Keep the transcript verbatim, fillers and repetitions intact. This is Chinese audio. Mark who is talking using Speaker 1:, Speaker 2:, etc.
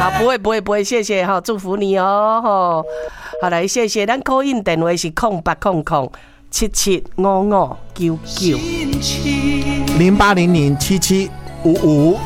Speaker 1: 好，不会不会不会，谢谢哈，祝福你哦哈。好来，谢谢，咱 call in 电话是空八空空七七五五九九
Speaker 2: 零八零零七七五五。